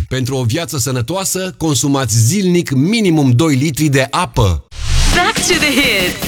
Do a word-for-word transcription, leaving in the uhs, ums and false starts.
Pentru o viață sănătoasă, consumați zilnic minimum doi litri de apă. Back to the hits.